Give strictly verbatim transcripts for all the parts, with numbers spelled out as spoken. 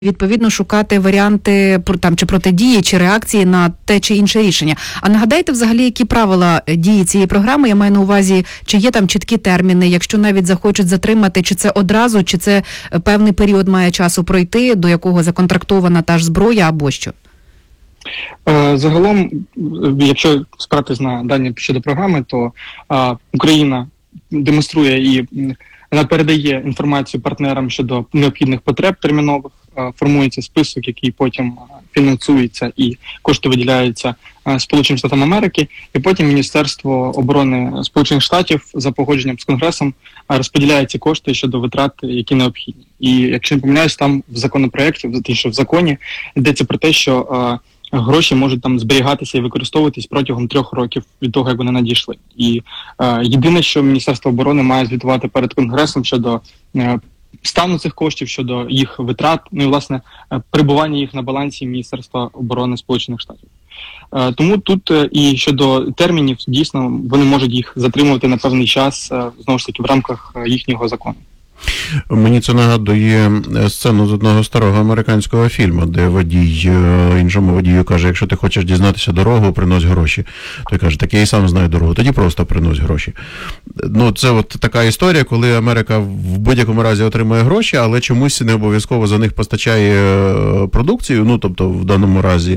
відповідно шукати варіанти там чи протидії, чи реакції на те чи інше рішення. А нагадайте взагалі, які правила дії цієї програми, я маю на увазі, чи є там чіткі терміни, якщо навіть захочуть затримати, чи це одразу, чи це певний період має часу пройти, до якого законтрактована та ж зброя або що? Загалом, якщо спиратись на дані щодо програми, то а, Україна демонструє і вона передає інформацію партнерам щодо необхідних потреб термінових, а, формується список, який потім фінансується і кошти виділяються а, Сполученим Штатам Америки, і потім Міністерство оборони Сполучених Штатів за погодженням з Конгресом а, розподіляє ці кошти щодо витрат, які необхідні. І якщо не помиляюсь, там в законопроекті, що в законі йдеться про те, що а, гроші можуть там зберігатися і використовуватись протягом трьох років від того, як вони надійшли. І е, єдине, що Міністерство оборони має звітувати перед Конгресом щодо е, стану цих коштів, щодо їх витрат, ну і, власне, е, перебування їх на балансі Міністерства оборони Сполучених Штатів. Е, тому тут е, і щодо термінів, дійсно, вони можуть їх затримувати на певний час, е, знову ж таки, в рамках е, їхнього закону. Мені це нагадує сцену з одного старого американського фільму, де водій іншому водію каже, якщо ти хочеш дізнатися дорогу, принось гроші. Той каже, так я і сам знаю дорогу, тоді просто принось гроші. Ну, це от така історія, коли Америка в будь-якому разі отримує гроші, але чомусь не обов'язково за них постачає продукцію, ну, тобто в даному разі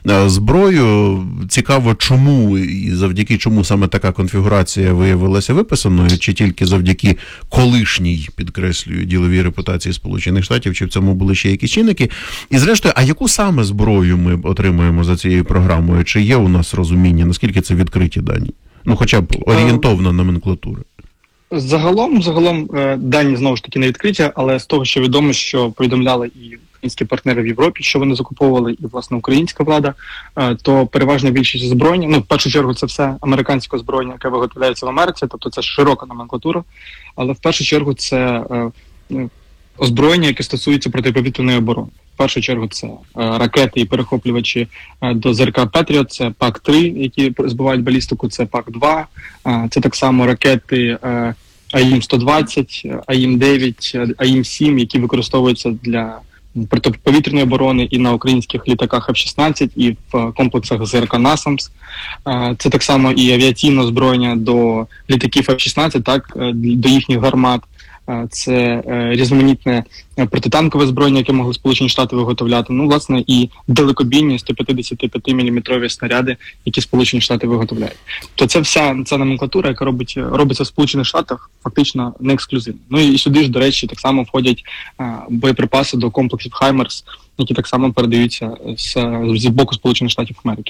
зброю. Цікаво, чому і завдяки чому саме така конфігурація виявилася виписаною, чи тільки завдяки колишній, підкреслюю, діловій репутації Сполучених Штатів, чи в цьому були ще якісь чинники. І зрештою, а яку саме зброю ми отримуємо за цією програмою? Чи є у нас розуміння, наскільки це відкриті дані? Ну, хоча б орієнтовна номенклатура. Загалом, загалом, дані, знову ж таки, не відкриті, але з того, що відомо, що повідомляли і українські партнери в Європі, що вони закуповували, і, власне, українська влада, то переважна більшість озброєння, ну, в першу чергу, це все американське озброєння, яке виготовляється в Америці, тобто це широка номенклатура, але в першу чергу це озброєння, яке стосується протиповітряної оборони. В першу чергу це ракети і перехоплювачі до ЗРК «Петріот», це пак три, які збивають балістику, це пак два, це так само ракети А І М сто двадцять, А І М дев'ять, А І М сім, які використовуються для протиповітряної оборони і на українських літаках Еф шістнадцять, і в комплексах ЗРК «Насамс». Це так само і авіаційне озброєння до літаків Еф шістнадцять, так, до їхніх гармат. Це різноманітне протитанкове озброєння, яке могли Сполучені Штати виготовляти. Ну, власне, і далекобійні сто п'ятдесят п'ять міліметрові снаряди, які Сполучені Штати виготовляють. То це вся ця номенклатура, яка робить, робиться в Сполучених Штатах, фактично не ексклюзивно. Ну і сюди ж, до речі, так само входять а, боєприпаси до комплексів «Хаймерс», які так само передаються з, з боку Сполучених Штатів Америки.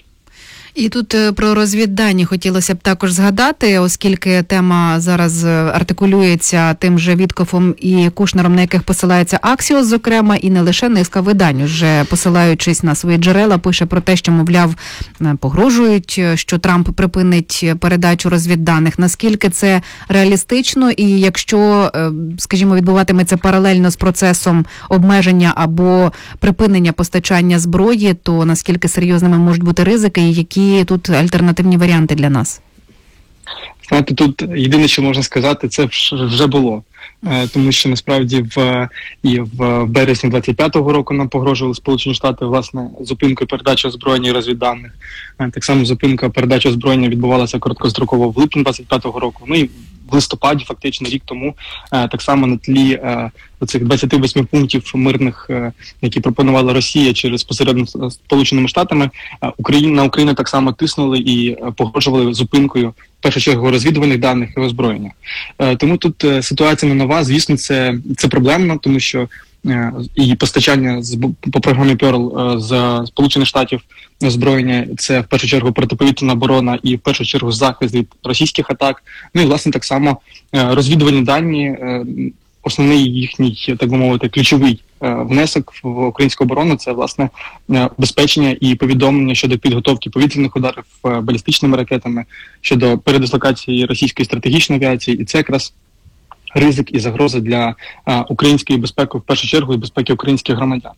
І тут про розвіддані хотілося б також згадати, оскільки тема зараз артикулюється тим же Віткофом і Кушнером, на яких посилається Аксіос, зокрема, і не лише низка видань, вже посилаючись на свої джерела, пише про те, що, мовляв, погрожують, що Трамп припинить передачу розвідданих. Наскільки це реалістично, і якщо, скажімо, відбуватиметься паралельно з процесом обмеження або припинення постачання зброї, то наскільки серйозними можуть бути ризики, і які тут альтернативні варіанти для нас? Знаєте, тут єдине, що можна сказати, це вже було. Тому що, насправді, в, і в березні двадцять п'ятого року нам погрожували Сполучені Штати, власне, зупинкою передачі озброєння і розвідданих. Так само зупинка передачі озброєння відбувалася короткостроково в липні двадцять п'ятого року. Ну і в листопаді, фактично, рік тому, так само на тлі оцих двадцяти восьми пунктів мирних, які пропонувала Росія через посередництво Сполученими Штатами, Україна, на Україну так само тиснули і погрожували зупинкою, в першу чергу, розвідувальних даних і озброєння. Тому тут ситуація не нова, звісно, це, це проблемно, тому що і постачання з, по програмі Перл з Сполучених Штатів озброєння – це в першу чергу протиповітряна оборона і в першу чергу захист від російських атак. Ну і, власне, так само розвідувальні дані, основний їхній, так би мовити, ключовий внесок в українську оборону – це, власне, безпечення і повідомлення щодо підготовки повітряних ударів балістичними ракетами, щодо передислокації російської стратегічної авіації, і це якраз ризик і загроза для а, української безпеки, в першу чергу, і безпеки українських громадян.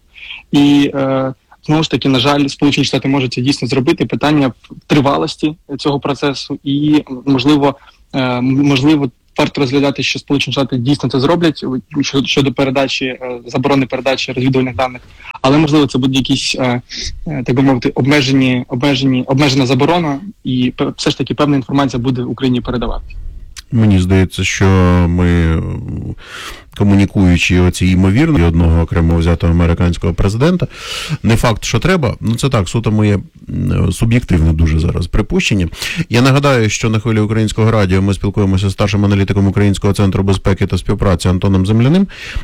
І, е, знову ж таки, на жаль, Сполучені Штати можуть це дійсно зробити. Питання в тривалості цього процесу і, можливо, е, можливо варто розглядати, що Сполучені Штати дійсно це зроблять щодо, щодо передачі, е, заборони передачі розвідувальних даних, але можливо це буде якісь, е, е, так би мовити, обмежені, обмежені, обмежена заборона, і пе- все ж таки певна інформація буде Україні передавати. Мені здається, що ми, комунікуючи оці ймовірно одного окремо взятого американського президента, не факт, що треба, ну це так, суто моє суб'єктивне дуже зараз припущення. Я нагадаю, що на хвилі Українського радіо ми спілкуємося з старшим аналітиком Українського центру безпеки та співпраці Антоном Земляним.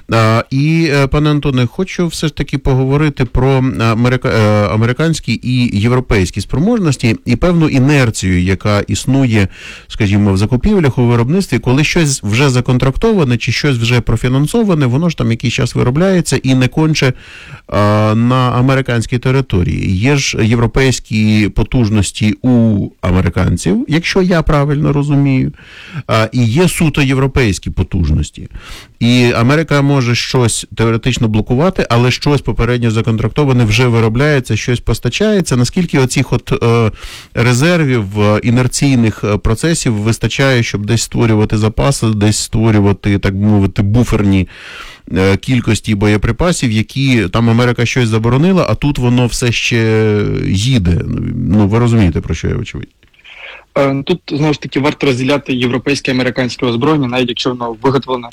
І, пане Антоне, хочу все ж таки поговорити про америка... американські і європейські спроможності і певну інерцію, яка існує, скажімо, в закупівлях, у виробництві, коли щось вже законтрактоване чи щось вже профінансоване, воно ж там якийсь час виробляється і не конче а, на американській території. Є ж європейські потужності у американців, якщо я правильно розумію, а, і є суто європейські потужності. І Америка може щось теоретично блокувати, але щось попередньо законтрактоване вже виробляється, щось постачається. Наскільки оцих от е, резервів, е, інерційних процесів вистачає, щоб десь створювати запаси, десь створювати, так би мовити, буферні е, кількості боєприпасів, які там Америка щось заборонила, а тут воно все ще їде. Ну, ви розумієте, про що я очевидь. Тут, знову ж таки, варто розділяти європейське і американське озброєння, навіть якщо воно виготовлено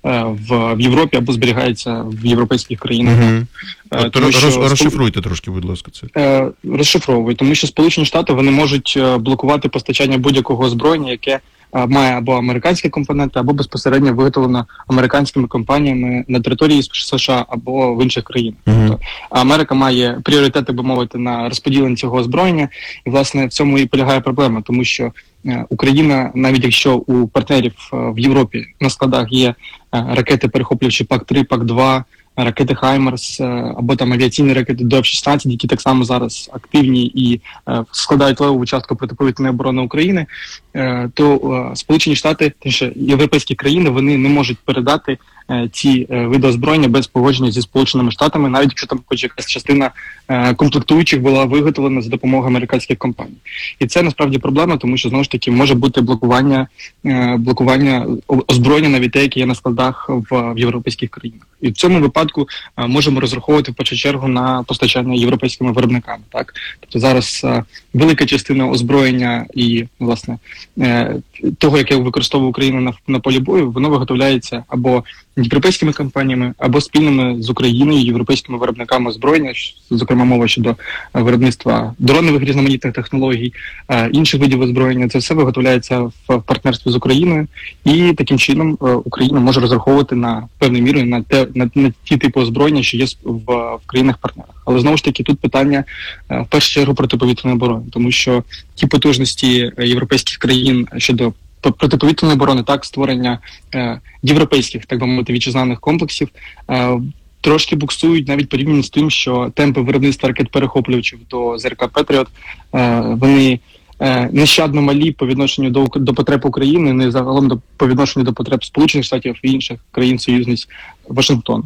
в, в Європі або зберігається в європейських країнах. Угу. Тому, що... Розшифруйте трошки, будь ласка, це. Розшифровую, тому що Сполучені Штати, вони можуть блокувати постачання будь-якого озброєння, яке має або американські компоненти, або безпосередньо виготовлено американськими компаніями на території США або в інших країнах. Uh-huh. Тобто Америка має пріоритети, би мовити, на розподіленні цього озброєння, і, власне, в цьому і полягає проблема, тому що Україна, навіть якщо у партнерів в Європі на складах є ракети, перехоплюючи пак три, пак два, ракети «Хаймерс» або там авіаційні ракети До Ф шістнадцять, які так само зараз активні і е, складають левову частку протиповітряної оборони України, е, то е, Сполучені Штати, тим європейські країни, вони не можуть передати е, ці е, види озброєння без погодження зі Сполученими Штатами, навіть якщо там хоч якась частина е, комплектуючих була виготовлена за допомогою американських компаній. І це насправді проблема, тому що, знову ж таки, може бути блокування, е, блокування озброєння, навіть те, яке є на складах в, в європейських країнах. І в цьому випадку а, можемо розраховувати в першу чергу на постачання європейськими виробниками. Так, тобто зараз а, велика частина озброєння і, власне, е, того, яке використовує Україна на, на полі бою, воно виготовляється або європейськими компаніями, або спільними з Україною, європейськими виробниками озброєння, зокрема мова щодо виробництва дронових різноманітних технологій, а, інших видів озброєння. Це все виготовляється в, в партнерстві з Україною, і таким чином а, Україна може розраховувати на певною мірою на те, на, на ті типи озброєння, що є в, в країнах-партнерах. Але знову ж таки тут питання в першу чергу протиповітряної оборони, тому що ті потужності європейських країн щодо протиповітряної оборони, так, створення е, європейських, так би мовити, вітчизняних комплексів, е, трошки буксують навіть порівняно з тим, що темпи виробництва ракет-перехоплювачів до ЗРК «Петріот», е, вони е, нещадно малі по відношенню до, до потреб України, не загалом до, по відношенню до потреб Сполучених Штатів і інших країн-союзниць Вашингтону.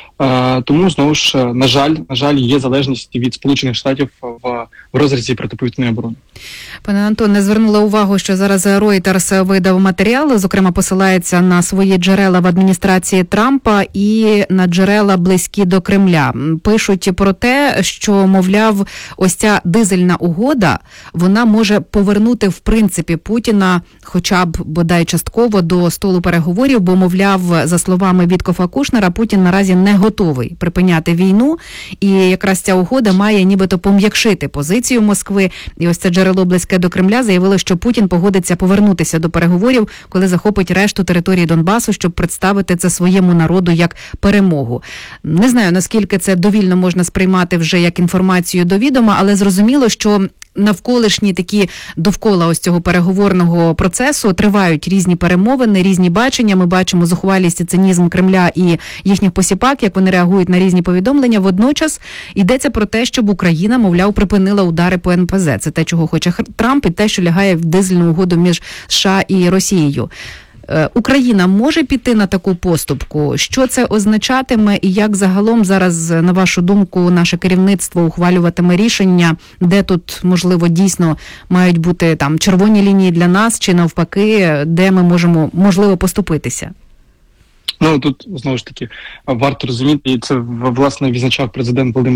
Е, тому, знову ж, на жаль, на жаль, є залежність від Сполучених Штатів в, в розрізі протиповітряної оборони. Пане Антоне, звернула увагу, що зараз Reuters видав матеріал, зокрема посилається на свої джерела в адміністрації Трампа і на джерела близькі до Кремля. Пишуть про те, що, мовляв, ось ця дизельна угода, вона може повернути, в принципі, Путіна хоча б, бодай частково, до столу переговорів, бо, мовляв, за словами Віткофа Кушнера, Путін наразі не готовий припиняти війну, і якраз ця угода має нібито пом'якшити позицію Москви. І ось це джерело близьке до Кремля заявило, що Путін погодиться повернутися до переговорів, коли захопить решту території Донбасу, щоб представити це своєму народу як перемогу. Не знаю, наскільки це довільно можна сприймати вже як інформацію до відома, але зрозуміло, що навколишні такі довкола ось цього переговорного процесу тривають різні перемовини, різні бачення. Ми бачимо зухвалість і цинізм Кремля і їхніх посіпак, як вони реагують на різні повідомлення. Водночас йдеться про те, щоб Україна, мовляв, припинила удари по ен пе зет. Це те, чого хоче Трамп, і те, що лягає в дизельну угоду між США і Росією. Е, Україна може піти на таку поступку? Що це означатиме і як загалом зараз, на вашу думку, наше керівництво ухвалюватиме рішення, де тут, можливо, дійсно мають бути там червоні лінії для нас, чи навпаки, де ми можемо, можливо, поступитися? Ну, тут, знову ж таки, варто розуміти, і це, власне, відзначав президент Володимир